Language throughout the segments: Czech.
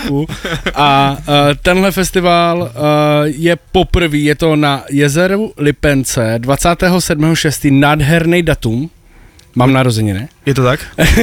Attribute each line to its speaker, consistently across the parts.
Speaker 1: A tenhle festival je poprvé, je to na jezeru Lipence, 27.6. nádherný datum. Mám narozeniny.
Speaker 2: Je to tak?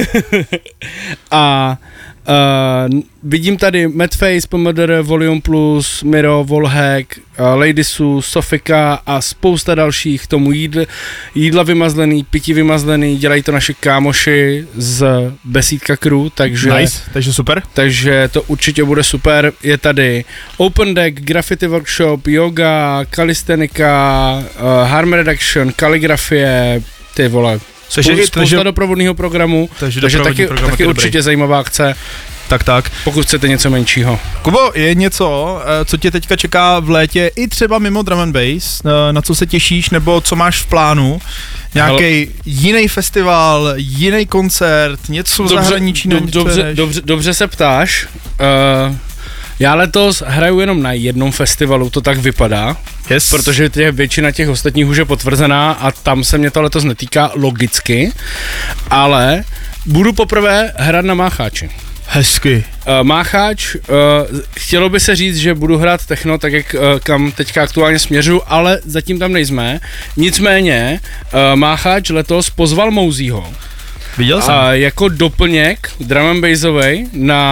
Speaker 1: A vidím tady Madface, Pomodoro, Volume Plus, Miro, Volhack, Ladysu, Sofika a spousta dalších, k tomu jídla vymazlený, pití vymazlený, dělají to naši kámoši z Besídka Crew, takže...
Speaker 2: Nice, takže super.
Speaker 1: Takže to určitě bude super. Je tady Open Deck, Graffiti Workshop, yoga, kalistenika, harm reduction, kaligrafie, ty vole... Spousta doprovodného programu, takže taky určitě zajímavá akce.
Speaker 2: Tak.
Speaker 1: Pokud chcete něco menšího.
Speaker 2: Kubo, je něco, co tě teďka čeká v létě, i třeba mimo drum and bass, na co se těšíš, nebo co máš v plánu? Nějaký jiný festival, jiný koncert, něco v zahraničí?
Speaker 1: Dobře se ptáš. Já letos hraju jenom na jednom festivalu, to tak vypadá,
Speaker 2: yes.
Speaker 1: Protože většina těch ostatních už je potvrzená a tam se mě to letos netýká logicky, ale budu poprvé hrát na Mácháči.
Speaker 2: Hezky.
Speaker 1: Mácháč, chtělo by se říct, že budu hrát techno, tak jak kam teďka aktuálně směřuju, ale zatím tam nejsme. Nicméně Mácháč letos pozval Mouzího.
Speaker 2: Viděl jsem.
Speaker 1: Jako doplněk drum and bassovej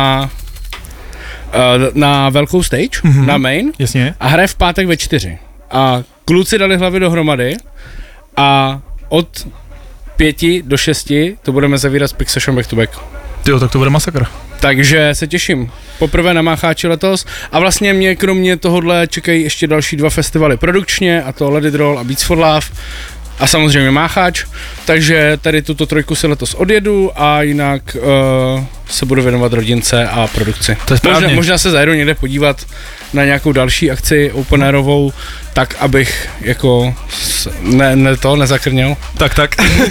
Speaker 1: na velkou stage, na main.
Speaker 2: Jasně.
Speaker 1: A hraje v pátek ve 4. A kluci dali hlavy dohromady a od 5 do 6 to budeme zavírat s Pixation Back to Back.
Speaker 2: Tyjo, tak to bude masakr.
Speaker 1: Takže se těším. Poprvé na Mácháči letos a vlastně mě kromě tohohle čekají ještě další 2 festivaly produkčně, a to Let It Roll a Beats for Love a samozřejmě Mácháč, takže tady tuto trojku si letos odjedu a jinak se budu věnovat rodince a produkci.
Speaker 2: To je správně.
Speaker 1: Možná se zajedu někde podívat na nějakou další akci open airovou, tak abych jako nezakrněl.
Speaker 2: Tak.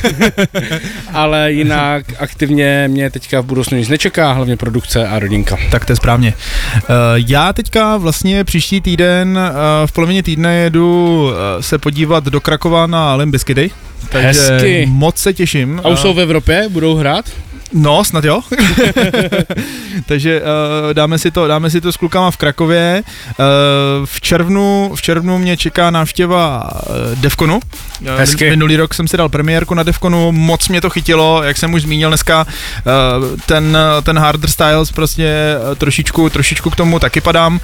Speaker 1: Ale jinak aktivně mě teďka v budoucnu nic nečeká, hlavně produkce a rodinka.
Speaker 2: Tak to je správně. Já teďka vlastně příští týden v polovině týdne jedu se podívat do Krakova na Limp Bizkit Day. Takže
Speaker 1: hezky.
Speaker 2: Moc se těším.
Speaker 1: A už jsou v Evropě? Budou hrát?
Speaker 2: No, snad jo. Takže dáme si to s klukama v Krakově. V červnu mě čeká návštěva Defconu.
Speaker 1: Hezky.
Speaker 2: Minulý rok jsem si dal premiérku na Defconu, moc mě to chytilo, jak jsem už zmínil dneska, ten Harder Styles prostě trošičku k tomu taky padám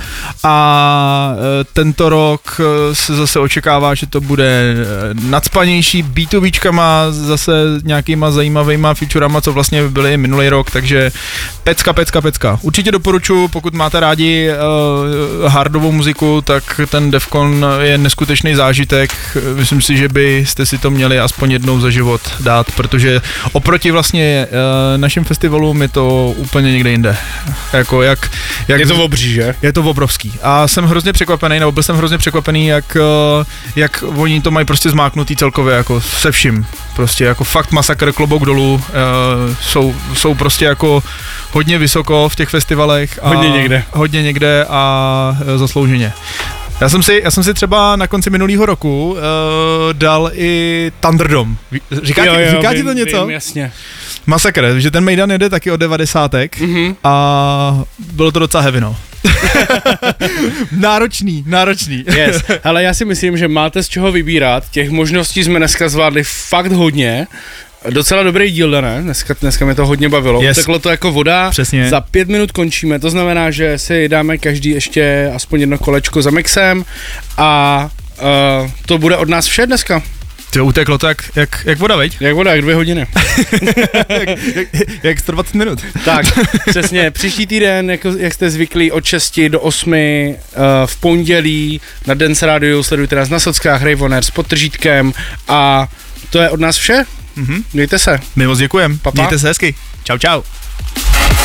Speaker 2: a tento rok se zase očekává, že to bude nacpanější B2Bčkama, zase nějakýma zajímavýma featurama, co vlastně byly minulý rok, takže pecka. Určitě doporučuji, pokud máte rádi hardovou muziku, tak ten Defcon je neskutečný zážitek. Myslím si, že byste si to měli aspoň jednou za život dát, protože oproti vlastně našim festivalům je to úplně někde jinde. Jako jak
Speaker 1: je to obří, že?
Speaker 2: Je to obrovský. A jsem hrozně překvapený, nebo byl jsem hrozně překvapený, jak oni to mají prostě zmáknutý celkově, jako se vším. Prostě jako fakt masakr, klobouk dolů, jsou prostě jako hodně vysoko v těch festivalech. A hodně někde a zaslouženě. Já jsem si třeba na konci minulého roku dal i Thunderdome. Říká ti to něco?
Speaker 1: Vím, jasně.
Speaker 2: Masakr, že ten Mejdan jede taky od 90. A bylo to docela heavy, no. náročný.
Speaker 1: Yes. Hele, já si myslím, že máte z čeho vybírat. Těch možností jsme dneska zvládli fakt hodně. Docela dobrý díl, ne? Dneska mě to hodně bavilo.
Speaker 2: Yes.
Speaker 1: Uteklo to jako voda.
Speaker 2: Přesně.
Speaker 1: Za 5 minut končíme, to znamená, že si dáme každý ještě aspoň jedno kolečko za mixem a to bude od nás vše dneska.
Speaker 2: To uteklo to jak voda, veď?
Speaker 1: Jak voda, jak 2 hodiny.
Speaker 2: jak 120 minut.
Speaker 1: Tak, přesně, příští týden, jak jste zvyklí, od 6 do 8 v pondělí na Dance Radio, sledujte nás na sockách, Rayvoner s podtržítkem a to je od nás vše. Mějte se.
Speaker 2: My moc děkujem.
Speaker 1: Pa.
Speaker 2: Mějte se hezky. Čau.